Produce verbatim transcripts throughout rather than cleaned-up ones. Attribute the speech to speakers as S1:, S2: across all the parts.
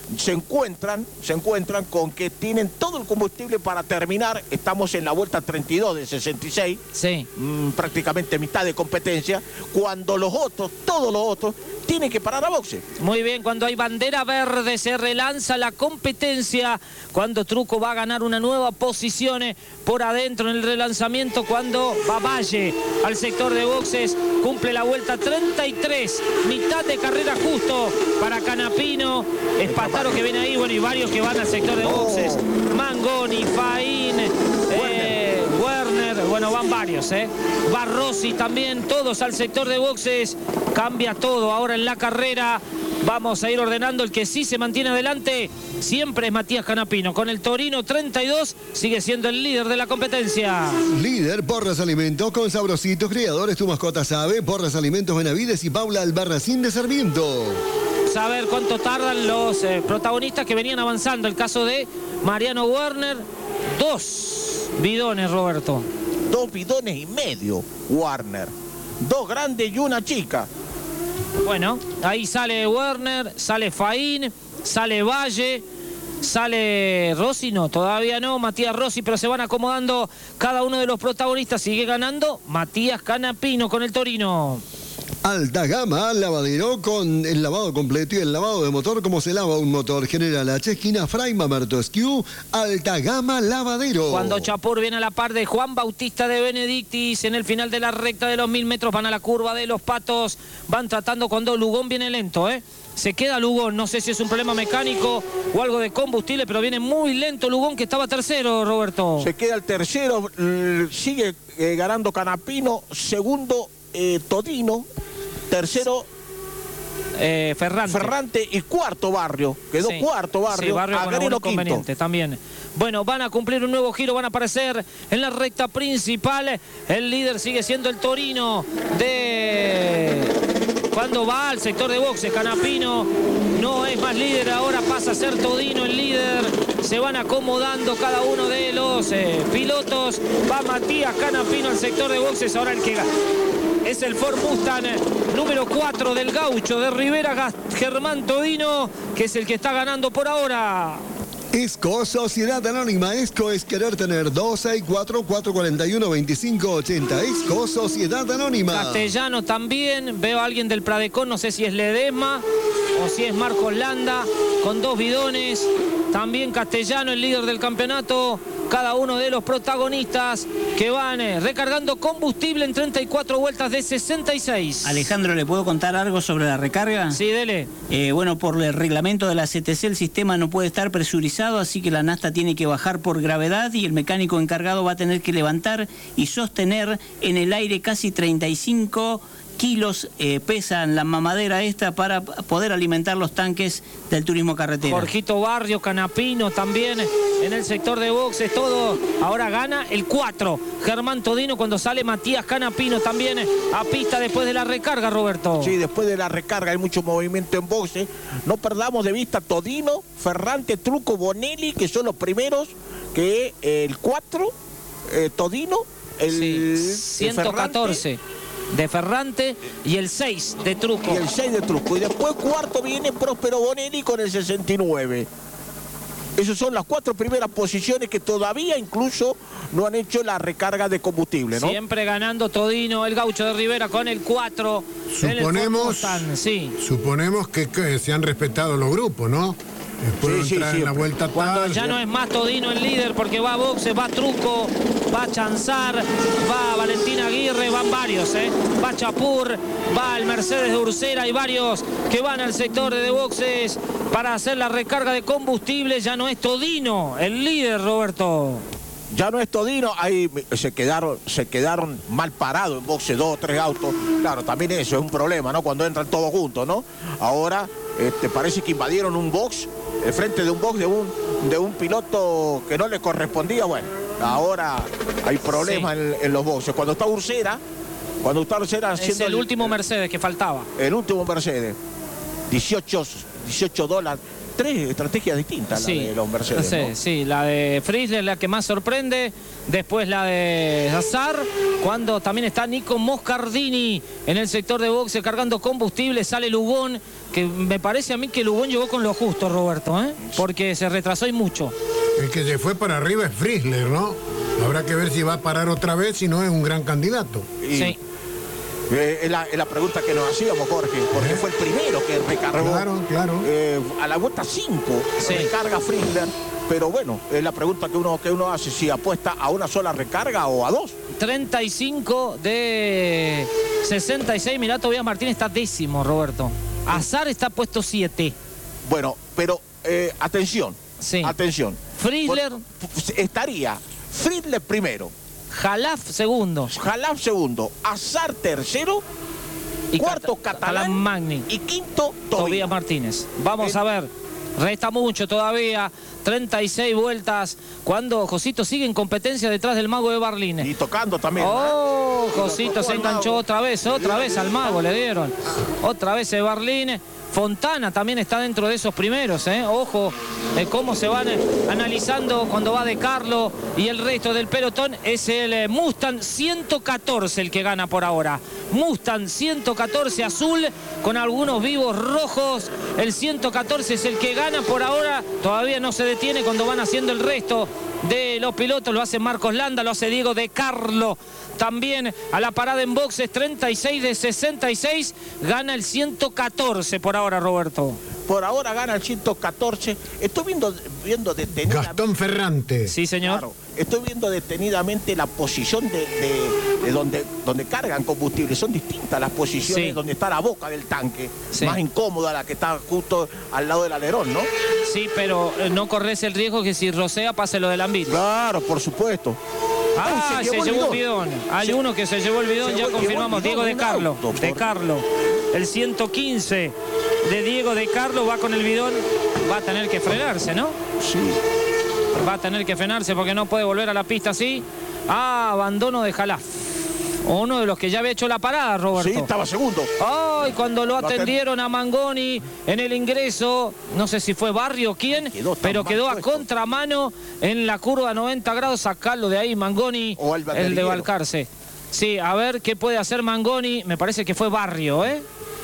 S1: se encuentran, se encuentran con que tienen todo el combustible para terminar. Estamos en la vuelta treinta y dos de sesenta y seis,
S2: sí.
S1: mmm, prácticamente mitad de competencia, cuando los otros, todos los otros, tienen que parar a boxe.
S2: Muy bien, cuando hay bandera verde se relanza la competencia, cuando Truco va a ganar una nueva posición por adentro en el relanzamiento, cuando va Valle al sector de boxes, cumple la vuelta treinta y tres, mitad de carrera justo para Canapino, Espataro que viene ahí, bueno, y varios que van al sector de boxes, oh. Mangoni, Faín, eh, Werner, bueno, van varios, ¿eh? Va Rossi también, todos al sector de boxes, cambia todo ahora en la carrera. Vamos a ir ordenando. El que sí se mantiene adelante siempre es Matías Canapino. Con el Torino treinta y dos sigue siendo el líder de la competencia.
S3: Líder Porras Alimentos con Sabrositos Criadores, tu mascota sabe. Porras Alimentos Benavides y Paula Albarracín de Sarmiento.
S2: Saber cuánto tardan los eh, protagonistas que venían avanzando. El caso de Mariano Werner, dos bidones, Roberto.
S1: Dos bidones y medio, Werner. Dos grandes y una chica.
S2: Bueno, ahí sale Werner, sale Faín, sale Valle, sale Rossi, no, todavía no, Matías Rossi, pero se van acomodando cada uno de los protagonistas. Sigue ganando Matías Canapino con el Torino.
S3: Alta gama, lavadero con el lavado completo y el lavado de motor como se lava un motor. General H, esquina Fray Mamerto Esquiú, Alta Gama Lavadero.
S2: Cuando Chapur viene a la par de Juan Bautista de Benedictis en el final de la recta de los mil metros, van a la curva de los Patos, van tratando cuando Lugón viene lento, ¿eh? Se queda Lugón, no sé si es un problema mecánico o algo de combustible, pero viene muy lento Lugón, que estaba tercero, Roberto.
S1: Se queda el tercero, sigue eh, ganando Canapino, segundo eh, Todino, tercero
S2: eh, Ferrante.
S1: Ferrante y cuarto Barrio. Quedó sí. cuarto Barrio.
S2: Sí, Barrio con algún inconveniente también. Bueno, van a cumplir un nuevo giro, van a aparecer en la recta principal. El líder sigue siendo el Torino de... Cuando va al sector de boxes, Canapino no es más líder, ahora pasa a ser Todino el líder. Se van acomodando cada uno de los eh, pilotos. Va Matías Canapino al sector de boxes, ahora el que gana es el Ford Mustang número cuatro del gaucho de Rivera, Germán Todino, que es el que está ganando por ahora.
S3: Esco, Sociedad Anónima. Esco es querer tener. Dos seis cuatro, cuatro cuatro uno, veinticinco ochenta. Esco, Sociedad Anónima.
S2: Castellano también. Veo a alguien del Pradecon, no sé si es Ledesma o si es Marcos Landa, con dos bidones. También Castellano, el líder del campeonato. Cada uno de los protagonistas que van eh, recargando combustible en treinta y cuatro vueltas de sesenta y seis.
S4: Alejandro, ¿le puedo contar algo sobre la recarga?
S2: Sí, dele.
S4: Eh, bueno, por el reglamento de la C T C el sistema no puede estar presurizado, así que la nafta tiene que bajar por gravedad y el mecánico encargado va a tener que levantar y sostener en el aire casi treinta y cinco kilos eh, pesan la mamadera esta para poder alimentar los tanques del turismo carretera.
S2: Jorgito Barrio, Canapino también en el sector de boxes, todo. Ahora gana el cuatro. Germán Todino cuando sale Matías Canapino también a pista después de la recarga, Roberto.
S1: Sí, después de la recarga hay mucho movimiento en boxes. No perdamos de vista Todino, Ferrante, Truco, Bonelli, que son los primeros, que eh, el cuatro, eh, Todino, el
S2: sí, ciento catorce.
S1: Ferrante,
S2: de Ferrante y el seis de Truco.
S1: Y el seis de Truco. Y después cuarto viene Próspero Bonelli con el sesenta y nueve. Esas son las cuatro primeras posiciones que todavía incluso no han hecho la recarga de combustible, ¿no?
S2: Siempre ganando Todino, el gaucho de Rivera con el cuatro.
S5: Suponemos,
S2: sí.
S5: suponemos que, que se han respetado los grupos, ¿no? Después
S1: sí,
S5: entrar
S1: sí,
S5: en la vuelta
S2: cuando
S5: tal,
S2: ya no es más Todino el líder, porque va boxe, va Truco, va Chanzar, va Valentín Aguirre, van varios, ¿eh? Va Chapur, va el Mercedes de Ursera, hay varios que van al sector de boxes para hacer la recarga de combustible. Ya no es Todino el líder, Roberto.
S1: Ya no es Todino, ahí se quedaron, se quedaron mal parados en boxe, dos o tres autos. Claro, también eso es un problema, ¿no? Cuando entran todos juntos, ¿no? Ahora este, parece que invadieron un box, el frente de un box de un, de un piloto que no le correspondía. Bueno, ahora hay problemas sí. en, en los boxes. Cuando está Ursera, cuando está Ursera haciendo...
S2: Es el, el último Mercedes que faltaba.
S1: El último Mercedes, dieciocho dólares. tres estrategias distintas,
S2: Sí,
S1: la de los Mercedes,
S2: sí,
S1: ¿no?
S2: sí, la de Frizzler la que más sorprende, después la de Azar, cuando también está Nico Moscardini en el sector de boxe cargando combustible, sale Lugón, que me parece a mí que Lugón llegó con lo justo, Roberto, ¿eh? Porque se retrasó y mucho.
S5: El que se fue para arriba es Frizzler, ¿no? Habrá que ver si va a parar otra vez, si no es un gran candidato.
S1: Y,
S2: Sí.
S1: eh, es, la, es la pregunta que nos hacíamos, Jorge, porque fue el primero que recargó.
S5: Claro, claro.
S1: Eh, a la vuelta cinco
S2: Sí.
S1: recarga Frizzler, pero bueno, es la pregunta que uno, que uno hace, si apuesta a una sola recarga o a dos.
S2: treinta y cinco de sesenta y seis, mirá, Tobías Martínez está décimo, Roberto. Azar está puesto siete.
S1: Bueno, pero eh, atención,
S2: Sí.
S1: atención.
S2: Frizzler,
S1: Por- estaría Frizzler primero,
S2: Jalaf segundo.
S1: Jalaf segundo, Azar tercero,
S2: Y
S1: cuarto
S2: Cata-
S1: Catalán
S2: Magni.
S1: y quinto
S2: Tobías
S1: Tobías.
S2: Martínez. Vamos
S1: Eh.
S2: a ver. Resta mucho todavía. treinta y seis vueltas. Cuando Josito sigue en competencia detrás del mago de Barline.
S1: Y tocando también.
S2: Oh,
S1: ¿eh? Y lo
S2: Josito
S1: tocó
S2: se
S1: al
S2: enganchó
S1: mago.
S2: otra vez, otra vez al mago le dieron. Otra vez el Barline. Fontana también está dentro de esos primeros, ¿eh? Ojo de cómo se van eh, analizando cuando va de Carlo y el resto del pelotón. Es el eh, Mustang ciento catorce el que gana por ahora. Mustang ciento catorce azul con algunos vivos rojos. El ciento catorce es el que gana por ahora. Todavía no se detiene cuando van haciendo el resto de los pilotos. Lo hace Marcos Landa, lo hace Diego de Carlo. También a la parada en boxes, treinta y seis de sesenta y seis, gana el ciento catorce por ahora, Roberto.
S1: Por ahora gana el ciento catorce. Estoy viendo, viendo detenidamente.
S5: Gastón Ferrante.
S2: Sí, señor.
S1: Claro, estoy viendo detenidamente la posición de, de- de donde, donde cargan combustible. Son distintas las posiciones
S2: Sí.
S1: donde está la boca del tanque.
S2: Sí.
S1: Más incómoda la que está justo al lado del alerón, ¿no?
S2: Sí, pero eh, no corres el riesgo que si rocea pase lo del ámbito.
S1: Claro, por supuesto.
S2: Ah,
S1: Ay,
S2: se llevó el bidón. Hay
S1: Se-
S2: uno que se llevó el bidón,
S1: se
S2: ya
S1: llevó-
S2: confirmamos.
S1: llevó
S2: Diego
S1: el
S2: de
S1: bidón en
S2: Carlo.
S1: auto,
S2: De
S1: por-
S2: Carlo. El ciento quince de Diego de Carlo va con el bidón. Va a tener que frenarse, ¿no?
S1: Sí.
S2: Va a tener que frenarse porque no puede volver a la pista así. Ah, abandono de Jalaf. Uno de los que ya había hecho la parada, Roberto.
S1: Sí, estaba segundo.
S2: Ay, cuando lo
S1: Lo aten-
S2: atendieron a Mangoni en el ingreso, no sé si fue Barrio o quién,
S1: Quedó tan
S2: pero
S1: mal
S2: quedó a
S1: puesto.
S2: contramano en la curva noventa grados, sacarlo de ahí Mangoni,
S1: O el
S2: el de
S1: banderillero.
S2: Balcarce. Sí, a ver qué puede hacer Mangoni, me parece que fue Barrio, ¿eh?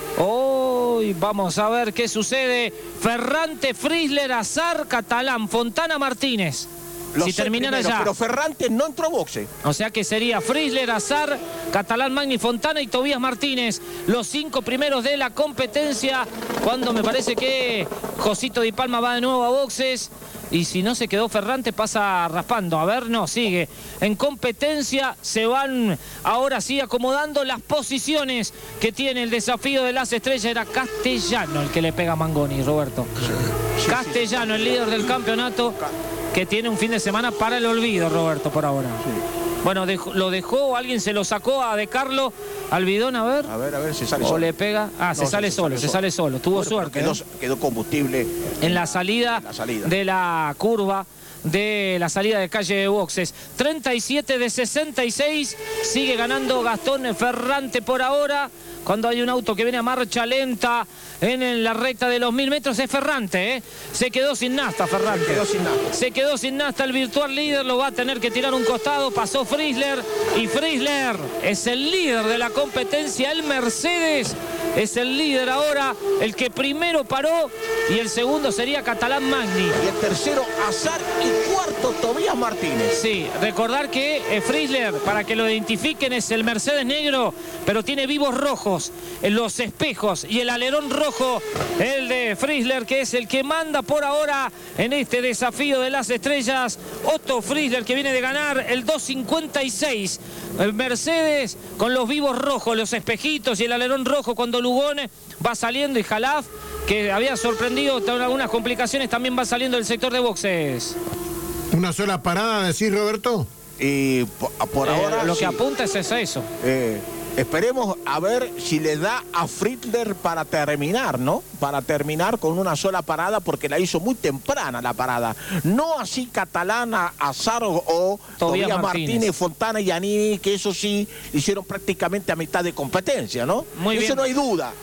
S2: Hoy vamos a ver qué sucede. Ferrante, Frizzler, Azar, Catalán, Fontana, Martínez.
S1: Lo
S2: si
S1: sé
S2: terminara
S1: primero,
S2: ya.
S1: Pero Ferrante no entró a boxe.
S2: O sea que sería Frizzler, Azar, Catalán, Magni, Fontana y Tobías Martínez. Los cinco primeros de la competencia. Cuando me parece que Josito Di Palma va de nuevo a boxes. Y si no se quedó Ferrante, pasa raspando. A ver, no, sigue. En competencia se van ahora sí acomodando las posiciones que tiene el desafío de las estrellas. Era Castellano el que le pega a Mangoni, Roberto.
S1: Sí,
S2: Castellano, el líder del campeonato, que tiene un fin de semana para el olvido, Roberto, por ahora. Bueno, dejó- lo dejó, alguien se lo sacó a De Carlo, al bidón, a ver.
S1: A ver, a ver si sale
S2: O
S1: solo.
S2: le pega. Ah, se
S1: No,
S2: sale solo, se sale solo. Tuvo
S1: Bueno, pero
S2: suerte.
S1: Quedó,
S2: ¿eh?
S1: quedó combustible.
S2: En la salida,
S1: En la salida.
S2: de la curva de la salida de calle de boxes. treinta y siete de sesenta y seis, sigue ganando Gastón Ferrante por ahora. Cuando hay un auto que viene a marcha lenta en la recta de los mil metros es Ferrante, ¿eh? Se quedó sin nafta Ferrante.
S1: Se quedó sin nafta.
S2: Se quedó sin nafta el virtual líder, lo va a tener que tirar un costado. Pasó Frizzler y Frizzler es el líder de la competencia. El Mercedes es el líder ahora, el que primero paró, y el segundo sería Catalán Magni.
S1: Y el tercero, Azar, y cuarto, Tobías Martínez.
S2: Sí, recordar que eh, Frizzler, para que lo identifiquen, es el Mercedes negro, pero tiene vivos rojos en los espejos y el alerón rojo, el de Frizzler, que es el que manda por ahora en este desafío de las estrellas. Otto Frizzler, que viene de ganar el dos cincuenta y seis. El Mercedes con los vivos rojos, los espejitos y el alerón rojo cuando Lugón va saliendo, y Jalaf, que había sorprendido con algunas complicaciones, también va saliendo del sector de boxes.
S5: Una sola parada, decís, Roberto.
S1: Y por, por
S2: Eh,
S1: ahora.
S2: lo
S1: sí.
S2: que apunta es eso.
S1: Eh, esperemos a ver si le da a Frizzler para terminar, ¿no? Para terminar con una sola parada, porque la hizo muy temprana la parada. No así Catalana, Azar o, o
S2: Tobías
S1: Tobías
S2: Martínez.
S1: Martínez, Fontana y Giannini, que eso sí hicieron prácticamente a mitad de competencia, ¿no?
S2: Muy
S1: Eso
S2: bien.
S1: no hay duda.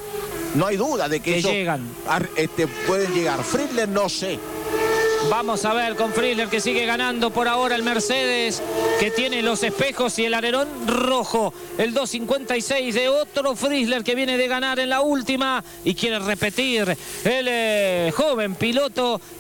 S1: no hay duda de que,
S2: que
S1: eso,
S2: llegan.
S1: Este, pueden llegar. Friedler no sé.
S2: Vamos a ver con Friedler, que sigue ganando por ahora el Mercedes, que tiene los espejos y el alerón rojo. El dos cincuenta y seis de otro Friedler que viene de ganar en la última y quiere repetir. El eh, joven piloto